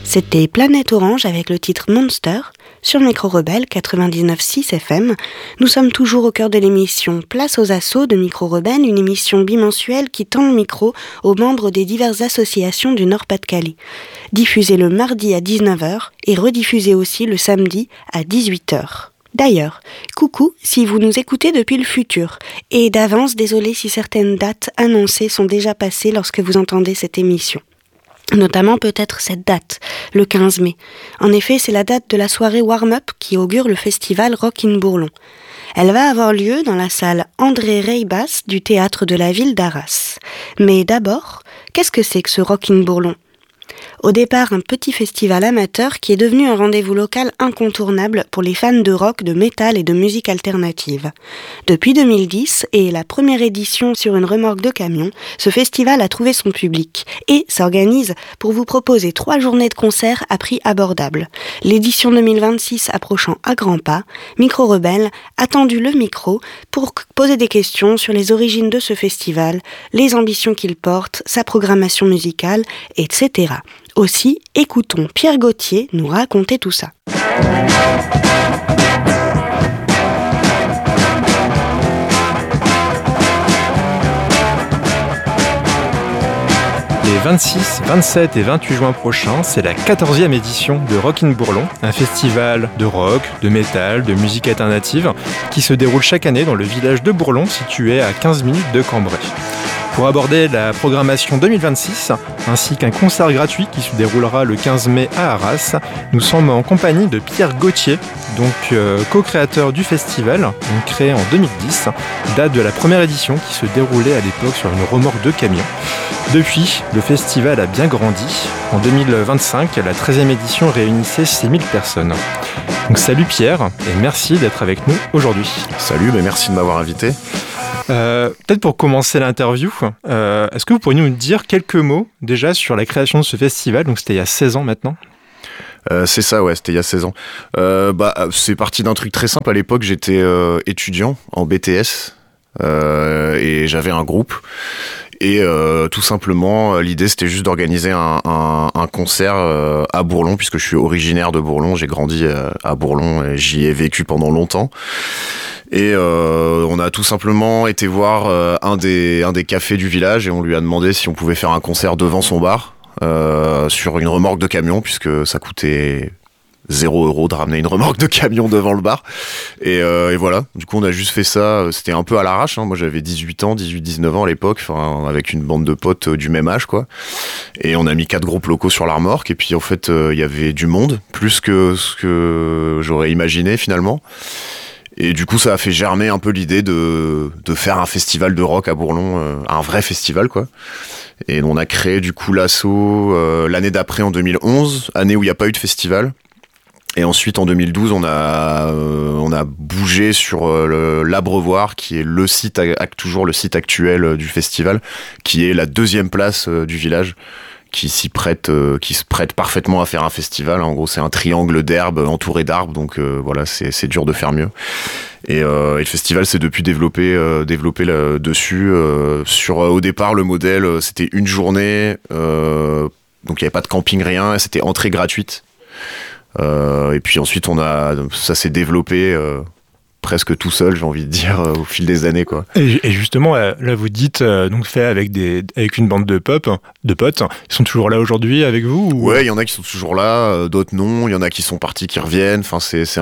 C'était Planète Orange avec le titre Monster sur Micro Rebelle 99.6 FM. Nous sommes toujours au cœur de l'émission Place aux Assauts de Micro Rebelle, une émission bimensuelle qui tend le micro aux membres des diverses associations du Nord-Pas-de-Calais. Diffusée le mardi à 19h et rediffusée aussi le samedi à 18h. D'ailleurs, coucou si vous nous écoutez depuis le futur. Et d'avance, désolé si certaines dates annoncées sont déjà passées lorsque vous entendez cette émission. Notamment peut-être cette date, le 15 mai. En effet, c'est la date de la soirée warm-up qui augure le festival Rock in Bourlon. Elle va avoir lieu dans la salle André Reibas du théâtre de la ville d'Arras. Mais d'abord, qu'est-ce que c'est que ce Rock in Bourlon ? Au départ, un petit festival amateur qui est devenu un rendez-vous local incontournable pour les fans de rock, de métal et de musique alternative. Depuis 2010 et la première édition sur une remorque de camion, ce festival a trouvé son public et s'organise pour vous proposer 3 journées de concerts à prix abordable. L'édition 2026 approchant à grands pas, Micro Rebelle a tendu le micro pour poser des questions sur les origines de ce festival, les ambitions qu'il porte, sa programmation musicale, etc. Aussi, écoutons Pierre Gauthier nous raconter tout ça. Les 26, 27 et 28 juin prochains, c'est la 14e édition de Rock in Bourlon, un festival de rock, de métal, de musique alternative qui se déroule chaque année dans le village de Bourlon, situé à 15 minutes de Cambrai. Pour aborder la programmation 2026, ainsi qu'un concert gratuit qui se déroulera le 15 mai à Arras, nous sommes en compagnie de Pierre Gauthier, co-créateur du festival, créé en 2010, date de la première édition qui se déroulait à l'époque sur une remorque de camion. Depuis, le festival a bien grandi. En 2025, la 13e édition réunissait 6000 personnes. Donc salut Pierre, et merci d'être avec nous aujourd'hui. Salut, merci de m'avoir invité. Peut-être pour commencer l'interview, est-ce que vous pourriez nous dire quelques mots déjà sur la création de ce festival ? Donc c'était il y a 16 ans maintenant. C'est ça, ouais, c'était il y a 16 ans. C'est parti d'un truc très simple. À l'époque, j'étais étudiant en BTS et j'avais un groupe. Et tout simplement, l'idée c'était juste d'organiser un concert à Bourlon, puisque je suis originaire de Bourlon, j'ai grandi à Bourlon et j'y ai vécu pendant longtemps. Et on a tout simplement été voir un des cafés du village et on lui a demandé si on pouvait faire un concert devant son bar sur une remorque de camion, puisque ça coûtait 0€ de ramener une remorque de camion devant le bar. Et voilà, du coup on a juste fait ça, c'était un peu à l'arrache, hein. Moi j'avais 18-19 ans à l'époque, avec une bande de potes du même âge, quoi. Et on a mis 4 groupes locaux sur la remorque, et puis en fait il y avait du monde, plus que ce que j'aurais imaginé finalement. Et du coup, ça a fait germer un peu l'idée de faire un festival de rock à Bourlon, un vrai festival, quoi. Et on a créé du coup l'asso l'année d'après, en 2011, année où il n'y a pas eu de festival. Et ensuite, en 2012, on a bougé sur l'Abreuvoir, qui est le site, toujours le site actuel du festival, qui est la 2e place du village, qui se prête parfaitement à faire un festival. En gros, c'est un triangle d'herbe entouré d'arbres, donc voilà, c'est dur de faire mieux. Et le festival s'est depuis développé là-dessus. Au départ, le modèle, c'était une journée, donc il n'y avait pas de camping, rien, et c'était entrée gratuite. Et puis ensuite, ça s'est développé presque tout seul, j'ai envie de dire, au fil des années, quoi. Et justement, là vous dites donc fait avec une bande de potes, ils sont toujours là aujourd'hui avec vous ou... Ouais, il y en a qui sont toujours là, d'autres non, il y en a qui sont partis, qui reviennent. Enfin,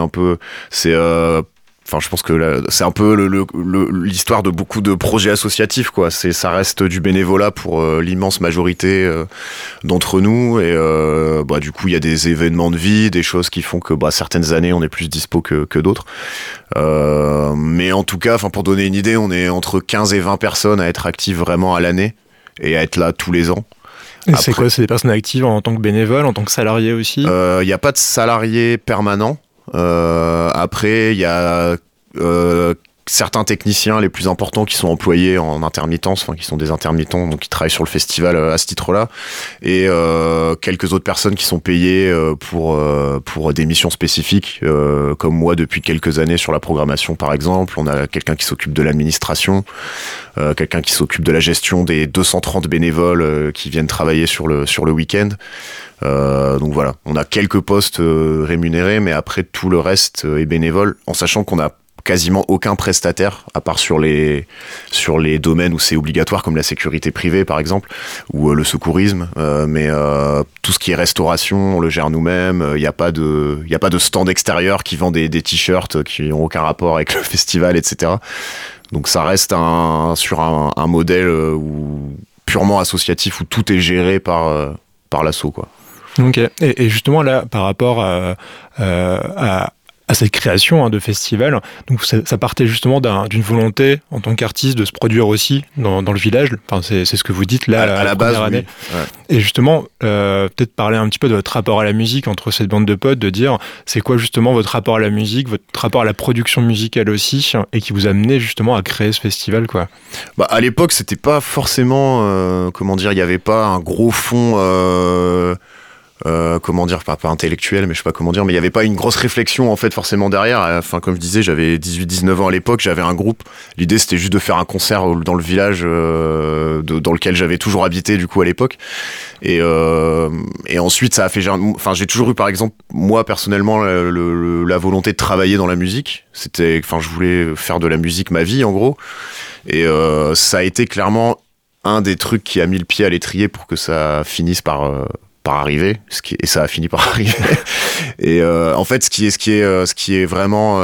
je pense que c'est un peu l'histoire de beaucoup de projets associatifs, quoi. Ça reste du bénévolat pour l'immense majorité d'entre nous. Et du coup, il y a des événements de vie, des choses qui font que certaines années, on est plus dispo que d'autres. Mais en tout cas, pour donner une idée, on est entre 15 et 20 personnes à être actives vraiment à l'année et à être là tous les ans. Et c'est quoi ? C'est des personnes actives en tant que bénévoles, en tant que salariés aussi ? Il n'y a pas de salariés permanents. Après, il y a certains techniciens les plus importants qui sont employés en intermittence, enfin qui sont des intermittents, donc qui travaillent sur le festival à ce titre-là, et quelques autres personnes qui sont payées pour des missions spécifiques, comme moi depuis quelques années sur la programmation par exemple. On a quelqu'un qui s'occupe de l'administration, quelqu'un qui s'occupe de la gestion des 230 bénévoles qui viennent travailler sur le week-end. Donc voilà, on a quelques postes rémunérés, mais après tout le reste est bénévole, en sachant qu'on a quasiment aucun prestataire, à part sur les domaines où c'est obligatoire, comme la sécurité privée par exemple, ou le secourisme, mais tout ce qui est restauration, on le gère nous-mêmes. Il n'y a pas de stand extérieur qui vend des t-shirts qui n'ont aucun rapport avec le festival, etc. Donc ça reste sur un modèle purement associatif, où tout est géré par l'asso, quoi. Ok. Et justement là, par rapport à cette création de festival, donc ça partait justement d'une volonté en tant qu'artiste de se produire aussi dans le village. Enfin, c'est ce que vous dites là à la base, année. Oui. Ouais. Et justement, peut-être parler un petit peu de votre rapport à la musique entre cette bande de potes, de dire c'est quoi justement votre rapport à la musique, votre rapport à la production musicale aussi, et qui vous a amené justement à créer ce festival, quoi. Bah à l'époque, c'était pas forcément il y avait pas un gros fond pas intellectuel, mais je sais pas comment dire, mais il y avait pas une grosse réflexion en fait forcément derrière. Enfin, comme je disais, j'avais 18-19 ans à l'époque, j'avais un groupe. L'idée c'était juste de faire un concert dans le village dans lequel j'avais toujours habité du coup à l'époque. Et ensuite ça a fait, j'ai toujours eu par exemple moi personnellement la volonté de travailler dans la musique. Je voulais faire de la musique ma vie en gros. Et ça a été clairement un des trucs qui a mis le pied à l'étrier pour que ça finisse par arriver, et ça a fini par arriver. Et en fait, ce qui est vraiment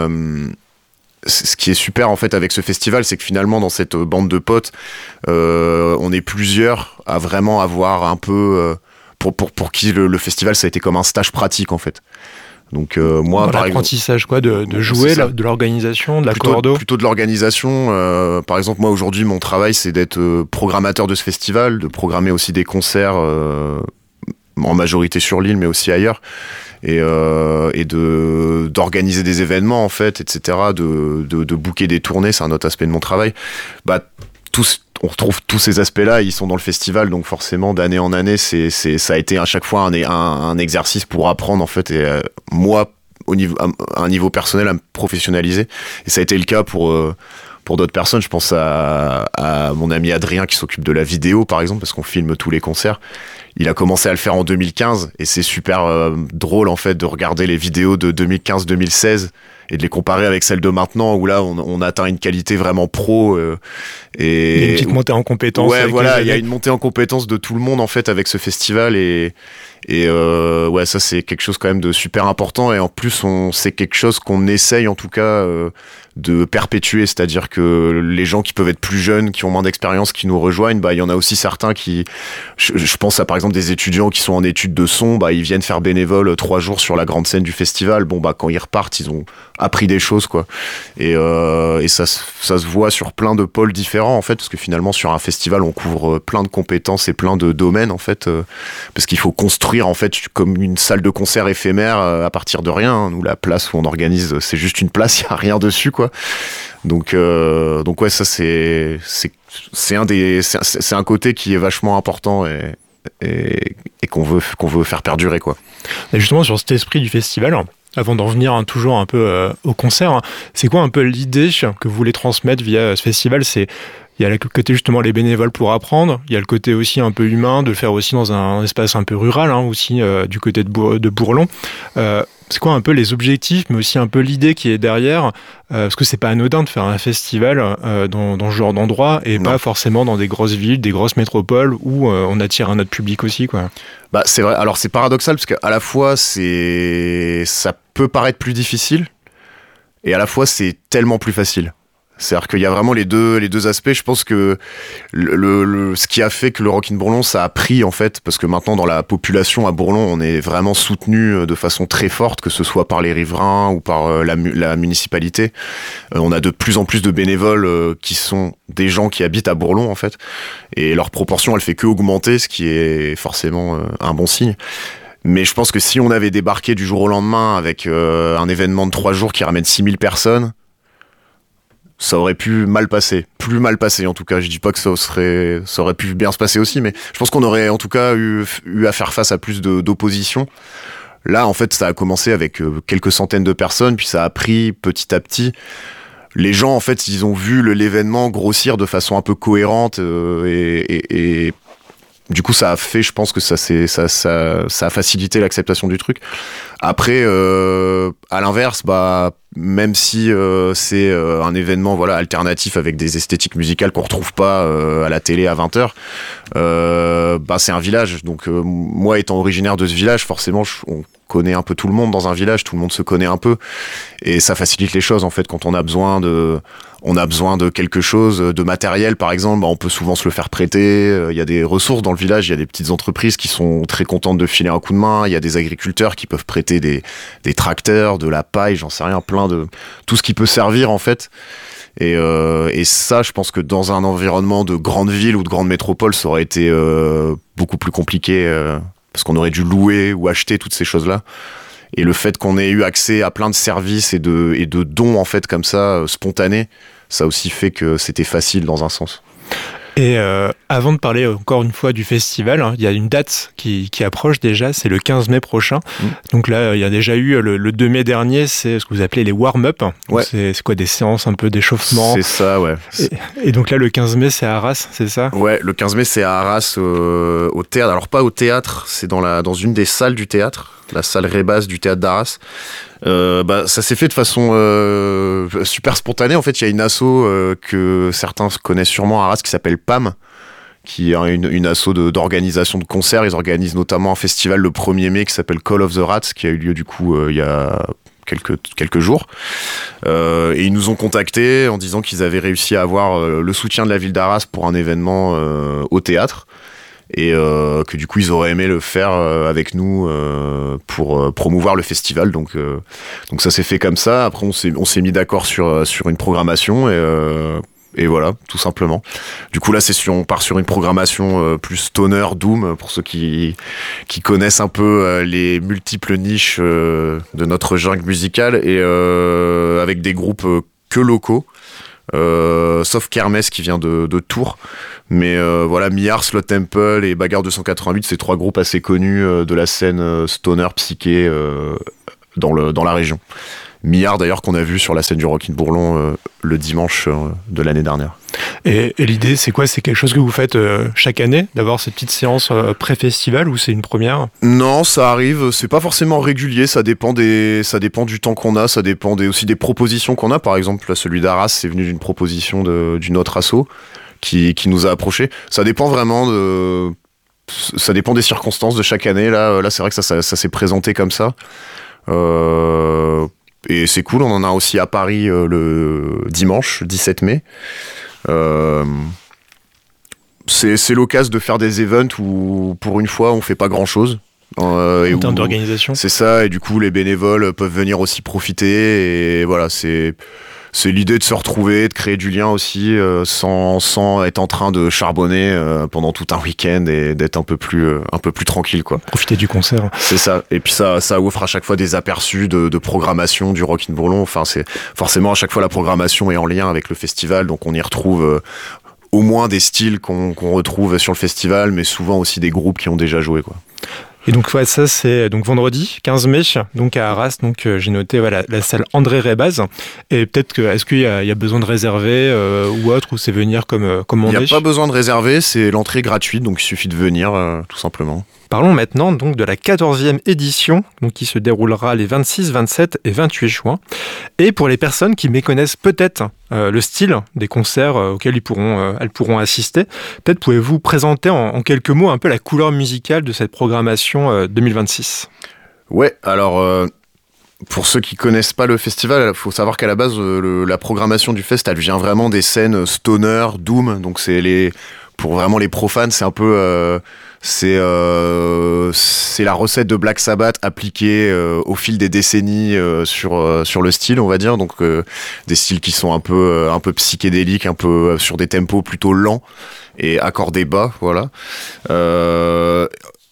ce qui est super en fait avec ce festival, c'est que finalement dans cette bande de potes, on est plusieurs à vraiment avoir un peu pour qui le festival ça a été comme un stage pratique en fait. Donc moi par exemple, l'apprentissage quoi, de jouer, de l'organisation, de la cordo. Plutôt de l'organisation. Par exemple, moi aujourd'hui mon travail c'est d'être programmateur de ce festival, de programmer aussi des concerts en majorité sur l'île mais aussi ailleurs, et d'organiser des événements en fait, etc., de booker des tournées. C'est un autre aspect de mon travail. On retrouve tous ces aspects-là, ils sont dans le festival, donc forcément d'année en année ça a été à chaque fois un exercice pour apprendre en fait, et moi à un niveau personnel à me professionnaliser, et ça a été le cas pour d'autres personnes. Je pense à mon ami Adrien qui s'occupe de la vidéo par exemple, parce qu'on filme tous les concerts. Il a commencé à le faire en 2015 et c'est super drôle en fait de regarder les vidéos de 2015-2016 et de les comparer avec celles de maintenant, où là on atteint une qualité vraiment pro, et il y a une petite montée en compétences. Ouais, voilà, il y a une montée en compétences de tout le monde en fait avec ce festival, et ouais, ça c'est quelque chose quand même de super important, et en plus c'est quelque chose qu'on essaye en tout cas de perpétuer, c'est-à-dire que les gens qui peuvent être plus jeunes, qui ont moins d'expérience, qui nous rejoignent, il y en a aussi certains qui, je pense à par exemple des étudiants qui sont en études de son, ils viennent faire bénévole 3 jours sur la grande scène du festival. Quand ils repartent, ils ont appris des choses, quoi. Et ça se voit sur plein de pôles différents en fait, parce que finalement sur un festival on couvre plein de compétences et plein de domaines en fait, parce qu'il faut construire en fait comme une salle de concert éphémère à partir de rien, hein. Nous, la place où on organise, c'est juste une place, il y a rien dessus, quoi. Donc ouais, ça c'est un côté qui est vachement important et qu'on veut faire perdurer, quoi. Et justement sur cet esprit du festival, avant d'en venir toujours un peu au concert, c'est quoi un peu l'idée que vous voulez transmettre via ce festival? Il y a le côté justement les bénévoles pour apprendre, il y a le côté aussi un peu humain, de le faire aussi dans un espace un peu rural, aussi du côté de Bourlon. C'est quoi un peu les objectifs, mais aussi un peu l'idée qui est derrière, parce que c'est pas anodin de faire un festival dans ce genre d'endroit, et non, pas forcément dans des grosses villes, des grosses métropoles où on attire un autre public aussi, quoi. C'est vrai. Alors c'est paradoxal parce qu'à la fois ça peut paraître plus difficile, et à la fois c'est tellement plus facile. C'est-à-dire qu'il y a vraiment les deux aspects. Je pense que ce qui a fait que le Rock in Bourlon ça a pris en fait, parce que maintenant dans la population à Bourlon on est vraiment soutenu de façon très forte, que ce soit par les riverains ou par la municipalité. On a de plus en plus de bénévoles qui sont des gens qui habitent à Bourlon en fait, et leur proportion elle fait que augmenter, ce qui est forcément un bon signe. Mais je pense que si on avait débarqué du jour au lendemain avec un événement de 3 jours qui ramène 6000 personnes, ça aurait pu plus mal passer en tout cas. Je dis pas que ça aurait pu bien se passer aussi, mais je pense qu'on aurait en tout cas eu à faire face à plus d'opposition. Là, en fait, ça a commencé avec quelques centaines de personnes, puis ça a pris petit à petit. Les gens, en fait, ils ont vu l'événement grossir de façon un peu cohérente et du coup, ça a fait, je pense que ça a facilité l'acceptation du truc. Après, à l'inverse, même si c'est un événement voilà alternatif avec des esthétiques musicales qu'on retrouve pas à la télé à 20h, c'est un village. Donc moi, étant originaire de ce village, forcément, on connaît un peu tout le monde dans un village, tout le monde se connaît un peu, et ça facilite les choses en fait quand on a besoin de quelque chose, de matériel par exemple, on peut souvent se le faire prêter. Il y a des ressources dans le village, il y a des petites entreprises qui sont très contentes de filer un coup de main, il y a des agriculteurs qui peuvent prêter des tracteurs, de la paille, j'en sais rien, plein de tout ce qui peut servir en fait. Et ça, je pense que dans un environnement de grande ville ou de grande métropole, ça aurait été beaucoup plus compliqué parce qu'on aurait dû louer ou acheter toutes ces choses-là. Et le fait qu'on ait eu accès à plein de services et de dons en fait comme ça, spontanés, ça a aussi fait que c'était facile dans un sens. Et avant de parler encore une fois du festival, il y a une date qui approche déjà, c'est le 15 mai prochain. Donc là, il y a déjà eu le 2 mai dernier, c'est ce que vous appelez les warm-up. Ouais. C'est quoi, des séances un peu d'échauffement? C'est ça, ouais. Et donc là, le 15 mai, c'est à Arras, c'est ça? Ouais, le 15 mai, c'est à Arras, au théâtre. Alors pas au théâtre, c'est dans une des salles du théâtre, la salle Rébas du théâtre d'Arras. Ça s'est fait de façon super spontanée. En fait, il y a une asso que certains connaissent sûrement à Arras qui s'appelle PAM, qui est une asso d'organisation de concerts. Ils organisent notamment un festival le 1er mai qui s'appelle Call of the Rats, qui a eu lieu du coup il y a quelques jours. Et ils nous ont contactés en disant qu'ils avaient réussi à avoir le soutien de la ville d'Arras pour un événement au théâtre. Et que du coup ils auraient aimé le faire avec nous pour promouvoir le festival. Donc ça s'est fait comme ça. Après on s'est mis d'accord sur une programmation et voilà, tout simplement. Du coup là on part sur une programmation plus stoner, doom, pour ceux qui connaissent un peu les multiples niches de notre jungle musicale, et avec des groupes que locaux. Sauf Kermesse qui vient de Tours, mais voilà, Millard, Slot Temple et Bagarre 288, c'est 3 groupes assez connus de la scène stoner psyché dans la région. Millard d'ailleurs qu'on a vu sur la scène du Rock in Bourlon le dimanche de l'année dernière. Et l'idée, c'est quoi? C'est quelque chose que vous faites chaque année, d'avoir cette petite séance pré-festival, ou c'est une première? Non, ça arrive, c'est pas forcément régulier, ça dépend du temps qu'on a, ça dépend aussi des propositions qu'on a. Par exemple, là, celui d'Arras, c'est venu d'une proposition d'une autre asso qui nous a approchés. Ça dépend vraiment ça dépend des circonstances de chaque année. Là c'est vrai que ça s'est présenté comme ça. Et c'est cool, on en a aussi à Paris le dimanche 17 mai. C'est l'occasion de faire des events où pour une fois on fait pas grand chose en termes d'organisation. C'est ça, et du coup les bénévoles peuvent venir aussi profiter, et voilà, c'est l'idée de se retrouver, de créer du lien aussi, sans être en train de charbonner pendant tout un week-end, et d'être un peu plus tranquille, quoi. Profiter du concert. C'est ça. Et puis ça offre à chaque fois des aperçus de programmation du Rock in Bourlon. Enfin, c'est forcément à chaque fois la programmation est en lien avec le festival, donc on y retrouve au moins des styles qu'on retrouve sur le festival, mais souvent aussi des groupes qui ont déjà joué, quoi. Et donc ouais, ça c'est donc vendredi 15 mai, donc à Arras. Donc j'ai noté voilà, la salle André Rébaz. Et peut-être que est-ce qu'il y a besoin de réserver ou autre, ou c'est venir comme on est? Il n'y a pas besoin de réserver, c'est l'entrée gratuite, donc il suffit de venir tout simplement. Parlons maintenant donc de la 14e édition, donc qui se déroulera les 26, 27 et 28 juin. Et pour les personnes qui méconnaissent peut-être le style des concerts auxquels elles pourront assister, peut-être pouvez-vous présenter en quelques mots un peu la couleur musicale de cette programmation 2026. Ouais, alors pour ceux qui connaissent pas le festival, il faut savoir qu'à la base la programmation du fest, elle vient vraiment des scènes stoner, doom, donc pour vraiment les profanes, c'est un peu c'est la recette de Black Sabbath appliquée au fil des décennies sur le style, on va dire. Donc des styles qui sont un peu psychédéliques, un peu sur des tempos plutôt lents et accordés bas, voilà.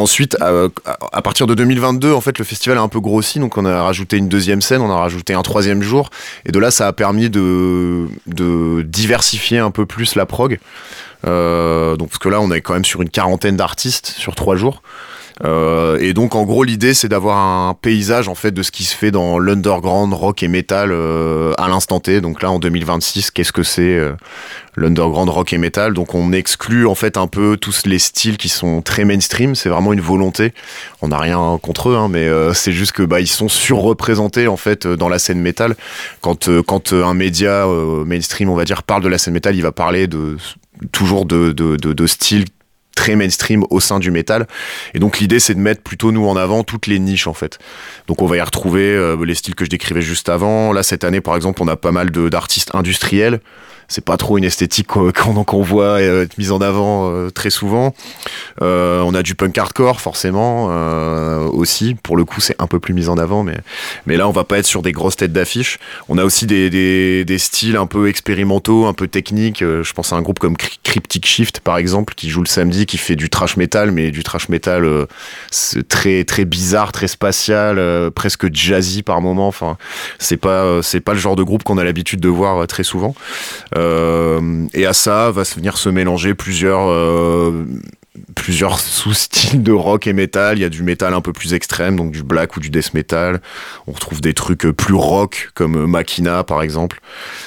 Ensuite, à partir de 2022, en fait, le festival a un peu grossi, donc on a rajouté une deuxième scène, on a rajouté un troisième jour, et de là, ça a permis de diversifier un peu plus la prog. Donc parce que là, on est quand même sur une quarantaine d'artistes sur 3 jours. Et donc en gros l'idée c'est d'avoir un paysage en fait de ce qui se fait dans l'underground rock et metal à l'instant T. Donc là en 2026 qu'est-ce que c'est l'underground rock et metal? Donc on exclut en fait un peu tous les styles qui sont très mainstream. C'est vraiment une volonté, on n'a rien contre eux mais c'est juste que ils sont surreprésentés en fait dans la scène metal. Quand un média mainstream on va dire parle de la scène metal, il va parler toujours de styles très mainstream au sein du métal, et donc l'idée c'est de mettre plutôt nous en avant toutes les niches en fait. Donc on va y retrouver les styles que je décrivais juste avant. Là cette année par exemple on a pas mal d'artistes industriels, c'est pas trop une esthétique qu'on voit être mise en avant très souvent. On a du punk hardcore forcément aussi, pour le coup c'est un peu plus mis en avant, mais là on va pas être sur des grosses têtes d'affiche. On a aussi des styles un peu expérimentaux, un peu techniques. Je pense à un groupe comme Cryptic Shift par exemple, qui joue le samedi, qui fait du thrash metal, mais du thrash metal très très bizarre, très spatial, presque jazzy par moment. Enfin c'est pas le genre de groupe qu'on a l'habitude de voir très souvent. Et à ça va venir se mélanger plusieurs sous-styles de rock et metal. Il y a du metal un peu plus extrême, donc du black ou du death metal. On retrouve des trucs plus rock comme Machina par exemple.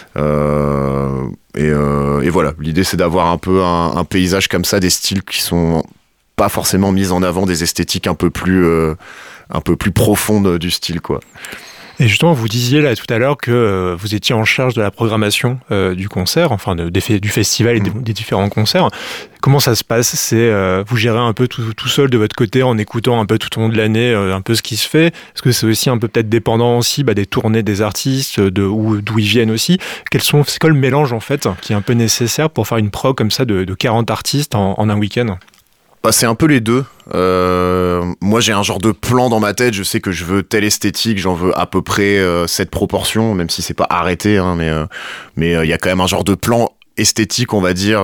Et voilà, l'idée c'est d'avoir un peu un paysage comme ça, des styles qui sont pas forcément mis en avant, des esthétiques un peu plus profondes du style quoi. Et justement, vous disiez là tout à l'heure que vous étiez en charge de la programmation du concert, enfin du festival et des différents concerts. Comment ça se passe? C'est vous gérez un peu tout seul de votre côté en écoutant un peu tout au long de l'année un peu ce qui se fait? Est-ce que c'est aussi un peu peut-être dépendant aussi des tournées des artistes, d'où ils viennent aussi? C'est quoi le mélange en fait qui est un peu nécessaire pour faire une prog comme ça de 40 artistes en un week-end? C'est un peu les deux. Moi j'ai un genre de plan dans ma tête, je sais que je veux telle esthétique, j'en veux à peu près cette proportion, même si c'est pas arrêté, mais il y a quand même un genre de plan esthétique on va dire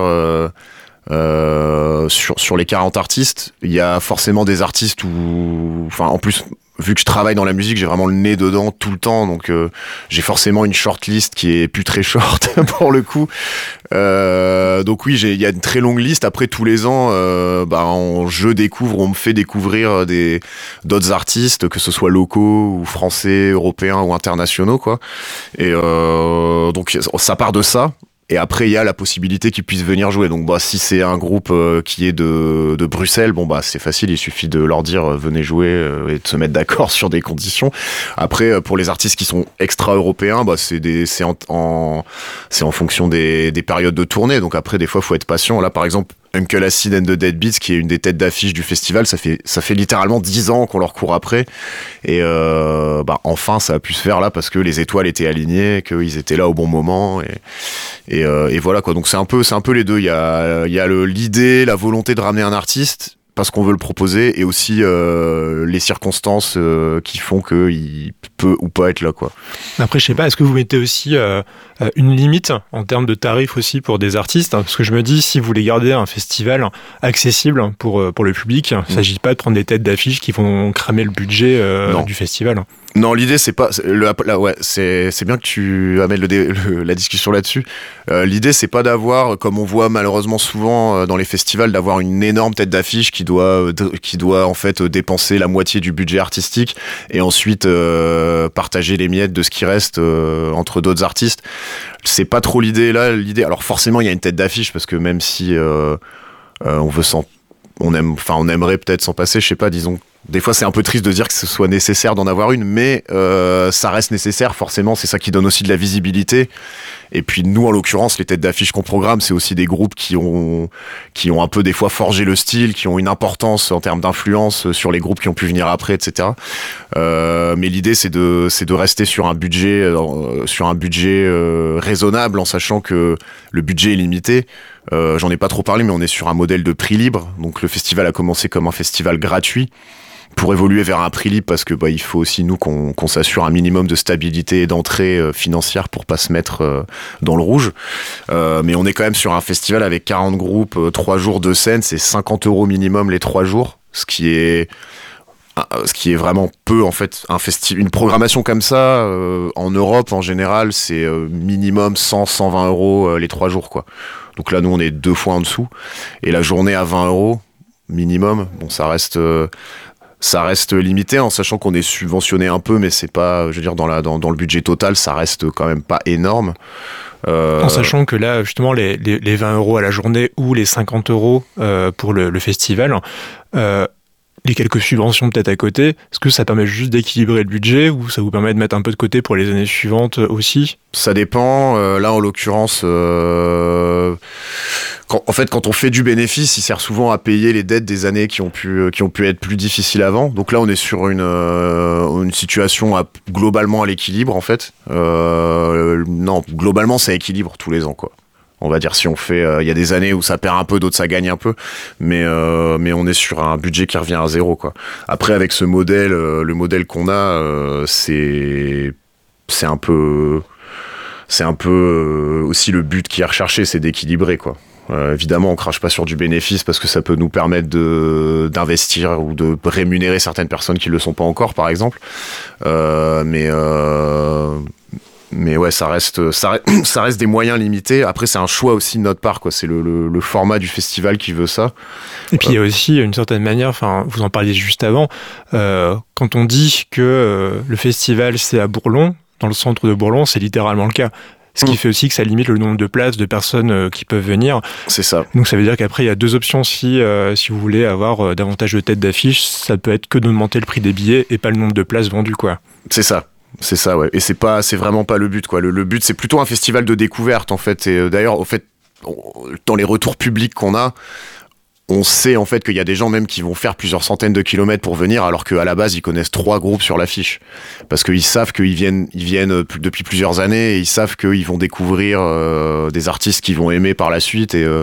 sur les 40 artistes. Il y a forcément des artistes où, enfin en plus vu que je travaille dans la musique, j'ai vraiment le nez dedans tout le temps, donc j'ai forcément une shortlist qui est plus très short pour le coup. Donc oui, il y a une très longue liste. Après tous les ans, on me fait découvrir d'autres artistes, que ce soit locaux ou français, européens ou internationaux quoi. Et donc ça part de ça. Et après, il y a la possibilité qu'ils puissent venir jouer. Donc, si c'est un groupe qui est de Bruxelles, c'est facile. Il suffit de leur dire venez jouer et de se mettre d'accord sur des conditions. Après, pour les artistes qui sont extra-européens, c'est en fonction des périodes de tournée. Donc après, des fois, faut être patient. Là, par exemple, Uncle Acid and the Deadbeats, qui est une des têtes d'affiche du festival, ça fait littéralement 10 ans qu'on leur court après, et enfin ça a pu se faire là parce que les étoiles étaient alignées, qu'ils étaient là au bon moment, et voilà quoi. Donc c'est un peu les deux. Il y a l'idée, la volonté de ramener un artiste parce qu'on veut le proposer, et aussi les circonstances qui font qu'il peut ou pas être là quoi. Après je sais pas, est-ce que vous mettez aussi une limite en termes de tarifs aussi pour des artistes? Parce que je me dis, si vous voulez garder un festival accessible pour le public, il ne s'agit pas de prendre des têtes d'affiche qui vont cramer le budget du festival. Non, l'idée c'est pas c'est bien que tu amènes la discussion là-dessus. L'idée c'est pas d'avoir, comme on voit malheureusement souvent dans les festivals, d'avoir une énorme tête d'affiche qui doit en fait dépenser la moitié du budget artistique et ensuite partager les miettes de ce qui reste entre d'autres artistes. C'est pas trop l'idée là. Alors forcément il y a une tête d'affiche, parce que même si on aimerait peut-être s'en passer, je sais pas, disons. Des fois, c'est un peu triste de dire que ce soit nécessaire d'en avoir une, mais ça reste nécessaire, forcément. C'est ça qui donne aussi de la visibilité. Et puis, nous, en l'occurrence, les têtes d'affiche qu'on programme, c'est aussi des groupes qui ont un peu, des fois, forgé le style, qui ont une importance en termes d'influence sur les groupes qui ont pu venir après, etc. Mais l'idée, c'est de rester sur un budget raisonnable, en sachant que le budget est limité. J'en ai pas trop parlé, mais on est sur un modèle de prix libre. Donc, le festival a commencé comme un festival gratuit, pour évoluer vers un prix libre, parce que il faut aussi nous qu'on s'assure un minimum de stabilité et d'entrée financière pour pas se mettre dans le rouge. Mais on est quand même sur un festival avec 40 groupes, 3 jours de scène, c'est 50 € minimum les 3 jours. ce qui est vraiment peu en fait. Une programmation comme ça en Europe en général, c'est minimum 100-120 euros les 3 jours quoi. Donc là nous on est 2 fois en dessous et la journée à 20 euros minimum. Bon ça reste limité en sachant qu'on est subventionné un peu, mais c'est pas, je veux dire dans le budget total ça reste quand même pas énorme. En sachant que là justement les 20 euros à la journée ou les 50 euros pour le festival. Les quelques subventions peut-être à côté, est-ce que ça permet juste d'équilibrer le budget ou ça vous permet de mettre un peu de côté pour les années suivantes aussi ? Ça dépend. Là, en l'occurrence, quand on fait du bénéfice, il sert souvent à payer les dettes des années qui ont pu être plus difficiles avant. Donc là, on est sur une situation globalement à l'équilibre, en fait. Non, globalement, ça équilibre tous les ans, quoi. On va dire si on fait, il y a des années où ça perd un peu, d'autres ça gagne un peu, mais on est sur un budget qui revient à zéro quoi. Après avec ce modèle, le modèle qu'on a, c'est un peu aussi le but qui est recherché, c'est d'équilibrer quoi. Évidemment, on crache pas sur du bénéfice parce que ça peut nous permettre d'investir ou de rémunérer certaines personnes qui le sont pas encore, par exemple. Mais ouais, ça reste des moyens limités. Après, c'est un choix aussi de notre part, quoi. C'est le format du festival qui veut ça. Et puis il y a aussi une certaine manière, enfin, vous en parliez juste avant, quand on dit que le festival c'est à Bourlon, dans le centre de Bourlon, c'est littéralement le cas. Ce qui fait aussi que ça limite le nombre de places de personnes qui peuvent venir. C'est ça. Donc ça veut dire qu'après, il y a 2 options si vous voulez avoir davantage de têtes d'affiche. Ça peut être que d'augmenter le prix des billets et pas le nombre de places vendues, quoi. C'est ça. C'est ça, ouais. Et c'est vraiment pas le but, quoi. Le but, c'est plutôt un festival de découverte, en fait. Et d'ailleurs, au fait, dans les retours publics qu'on a, on sait en fait qu'il y a des gens même qui vont faire plusieurs centaines de kilomètres pour venir, alors qu'à la base ils connaissent 3 groupes sur l'affiche, parce qu'ils savent qu'ils viennent depuis plusieurs années et ils savent qu'ils vont découvrir des artistes qu'ils vont aimer par la suite et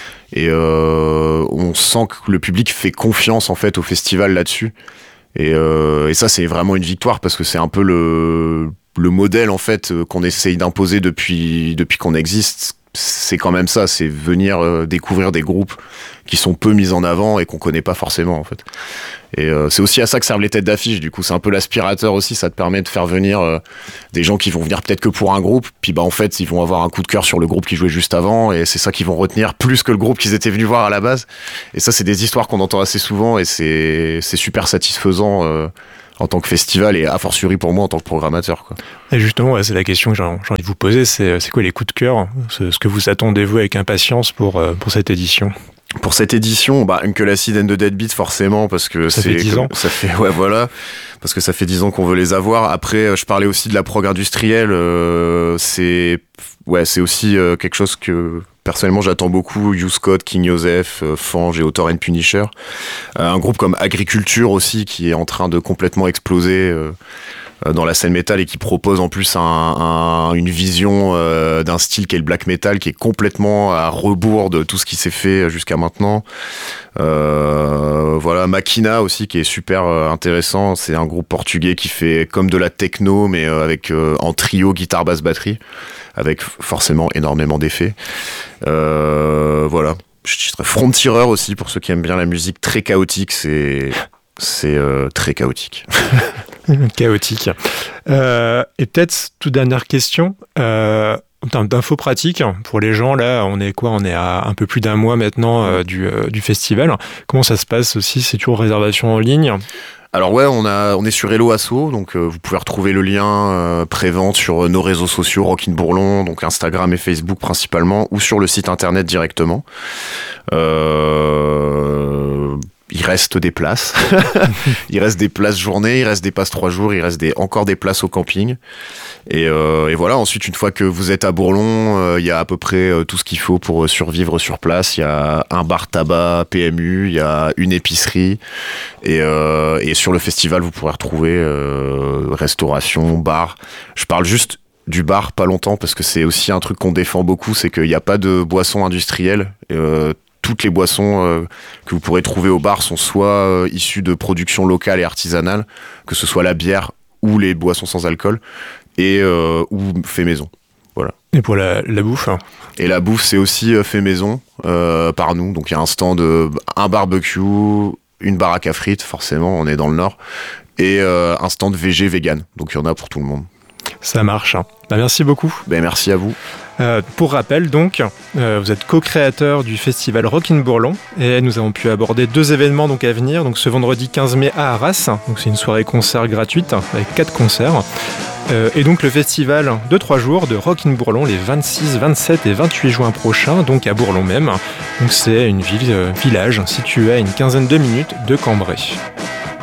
on sent que le public fait confiance en fait au festival là-dessus et ça c'est vraiment une victoire parce que c'est un peu le modèle en fait qu'on essaye d'imposer depuis qu'on existe. C'est quand même ça, c'est venir découvrir des groupes qui sont peu mis en avant et qu'on connaît pas forcément en fait. Et c'est aussi à ça que servent les têtes d'affiche, du coup c'est un peu l'aspirateur aussi, ça te permet de faire venir des gens qui vont venir peut-être que pour un groupe, puis bah en fait ils vont avoir un coup de cœur sur le groupe qui jouait juste avant et c'est ça qu'ils vont retenir plus que le groupe qu'ils étaient venus voir à la base. Et ça c'est des histoires qu'on entend assez souvent et c'est super satisfaisant en tant que festival et a fortiori pour moi en tant que programmateur, quoi. Et justement, ouais, c'est la question que j'ai envie de vous poser, c'est quoi les coups de cœur, ce que vous attendez-vous avec impatience pour cette édition? Pour cette édition, bah, Uncle Acid and the Deadbeats forcément, parce que ça fait 10 ans. Ça fait, ouais, voilà. Parce que ça fait 10 ans qu'on veut les avoir. Après, je parlais aussi de la prog industrielle, c'est aussi quelque chose que, personnellement, j'attends beaucoup. Hugh Scott, King Joseph, Fange et Author and Punisher. Un groupe comme Agriculture aussi, qui est en train de complètement exploser dans la scène métal et qui propose en plus une vision d'un style qui est le black metal, qui est complètement à rebours de tout ce qui s'est fait jusqu'à maintenant. Voilà, Machina aussi, qui est super intéressant. C'est un groupe portugais qui fait comme de la techno, mais avec en trio, guitare, basse, batterie, avec forcément énormément d'effets. Voilà. Je dirais Frontierer aussi, pour ceux qui aiment bien la musique très chaotique, c'est très chaotique. Chaotique. Et peut-être, toute dernière question, en termes d'infos pratiques, pour les gens, là, on est à un peu plus d'un mois maintenant du festival. Comment ça se passe aussi? C'est toujours réservation en ligne? Alors ouais, on est sur Hello Asso, donc vous pouvez retrouver le lien pré-vente sur nos réseaux sociaux Rockin' Bourlon, donc Instagram et Facebook principalement, ou sur le site internet directement. Il reste des places. Il reste des places journée, il reste des places 3 jours, il reste encore des places au camping. Et voilà, ensuite, une fois que vous êtes à Bourlon, il y a à peu près tout ce qu'il faut pour survivre sur place. Il y a un bar tabac PMU, il y a une épicerie. Et sur le festival, vous pourrez retrouver restauration, bar. Je parle juste du bar pas longtemps parce que c'est aussi un truc qu'on défend beaucoup, c'est qu'il n'y a pas de boissons industrielles. Toutes les boissons que vous pourrez trouver au bar sont soit issues de production locale et artisanale, que ce soit la bière ou les boissons sans alcool, et ou fait maison. Voilà. Et pour la bouffe? Et la bouffe, c'est aussi fait maison par nous. Donc il y a un stand, un barbecue, une baraque à frites, forcément, on est dans le Nord, et un stand VG vegan. Donc il y en a pour tout le monde. Ça marche. Merci beaucoup. Merci à vous. Pour rappel, donc, vous êtes co-créateur du festival Rock in Bourlon et nous avons pu aborder 2 événements donc, à venir. Donc, ce vendredi 15 mai à Arras, donc, c'est une soirée concert gratuite avec 4 concerts. Et donc le festival de 3 jours de Rock in Bourlon les 26, 27 et 28 juin prochains, donc à Bourlon même. Donc c'est une village située à une quinzaine de minutes de Cambrai.